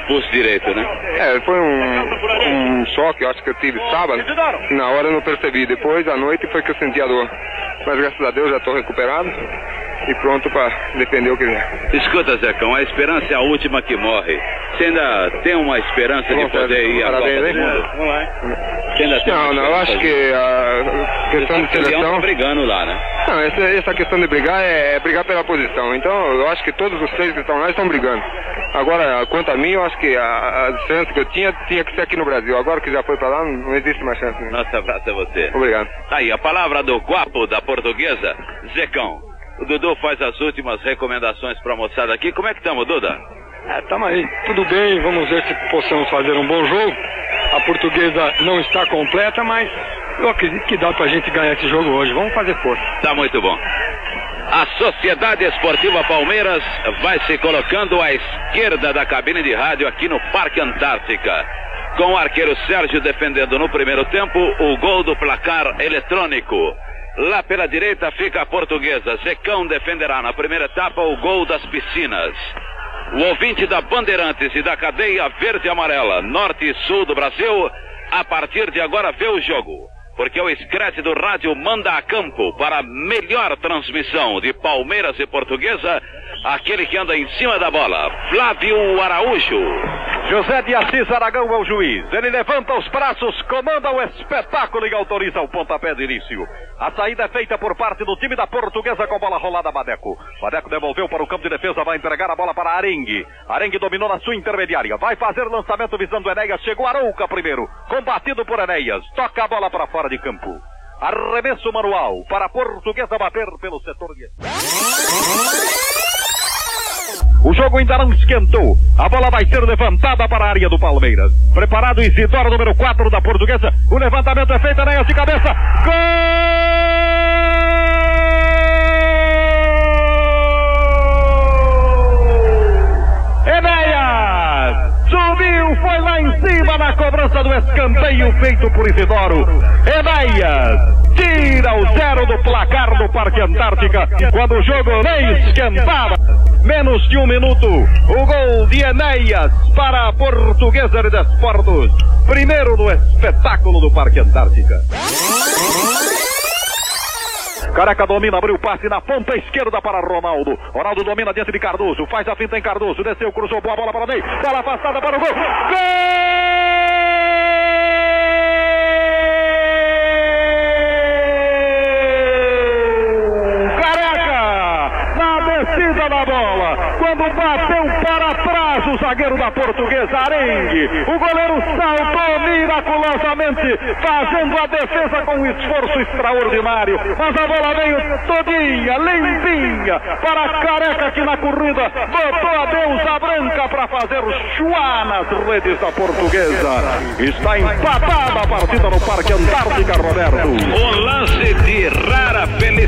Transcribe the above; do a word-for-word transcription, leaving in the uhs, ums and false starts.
pulso direito, né? É, foi um, um choque, eu acho que eu tive sábado. Na hora eu não percebi. Depois, à noite, foi que eu senti a dor. Mas graças a Deus já estou recuperado e pronto para defender o que vier. Escuta, Zecão, a esperança é a última que morre. Você ainda tem uma esperança de poder ir à Copa do Mundo? Você ainda tem Não, não, eu acho que a questão de seleção... Tá brigando lá, né? Não, essa, essa questão de brigar é, é brigar pela posição. Então, eu acho que todos os três que estão lá estão brigando. Agora, quanto a mim, eu acho que a, a chance que eu tinha, tinha que ser aqui no Brasil. Agora que já foi para lá, não existe mais chance. Né? Nosso abraço a você. Obrigado. Aí, a palavra do guapo da Portuguesa, Zecão. O Dudu faz as últimas recomendações para a moçada aqui. Como é que estamos, Duda? É, tamo aí, tudo bem, vamos ver se possamos fazer um bom jogo. A Portuguesa não está completa, mas eu acredito que dá pra gente ganhar esse jogo hoje. Vamos fazer força. Tá muito bom. A Sociedade Esportiva Palmeiras vai se colocando à esquerda da cabine de rádio aqui no Parque Antártica. Com o arqueiro Sérgio defendendo no primeiro tempo o gol do placar eletrônico. Lá pela direita fica a Portuguesa. Zecão defenderá na primeira etapa o gol das piscinas. O ouvinte da Bandeirantes e da cadeia verde e amarela, norte e sul do Brasil, a partir de agora vê o jogo. Porque o Scratch do rádio manda a campo para a melhor transmissão de Palmeiras e Portuguesa, aquele que anda em cima da bola, Flávio Araújo. José de Assis Aragão é o juiz. Ele levanta os braços, comanda o espetáculo e autoriza o pontapé de início. A saída é feita por parte do time da Portuguesa com bola rolada Badeco. Badeco devolveu para o campo de defesa, vai entregar a bola para Arengue. Arengue dominou na sua intermediária. Vai fazer lançamento visando Enéas. Chegou Arouca primeiro, combatido por Enéas. Toca a bola para fora de campo. Arremesso manual para a Portuguesa bater pelo setor de... O jogo ainda não esquentou. A bola vai ser levantada para a área do Palmeiras. Preparado Isidoro, número quatro da Portuguesa. O levantamento é feito, Enéas de cabeça. Gol! Enéas subiu, foi lá em cima na cobrança do escanteio feito por Isidoro. Enéas tira o zero do placar do Parque Antártica quando o jogo nem esquentava. Menos de um minuto, o gol de Enéas para a Portuguesa de Desportos. Primeiro no espetáculo do Parque Antártica. Careca domina, abriu o passe na ponta esquerda para Ronaldo. Ronaldo domina diante de Cardoso, faz a finta em Cardoso, desceu, cruzou, boa bola para o Ney. Bola afastada para o gol. Gol! Da bola, quando bateu para trás o zagueiro da Portuguesa, Arengue, o goleiro saltou miraculosamente, fazendo a defesa com um esforço extraordinário, mas a bola veio todinha, limpinha, para a Careca que na corrida botou a deusa branca para fazer chuá nas redes da Portuguesa. Está empatada a partida no Parque Antártica, Roberto. Um lance de rara felicidade.